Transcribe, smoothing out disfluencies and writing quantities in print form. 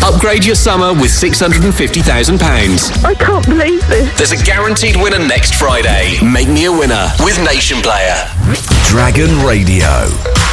Upgrade your summer with £650,000. I can't believe this. There's a guaranteed winner next Friday. Make me a winner with Nation Player. Dragon Radio.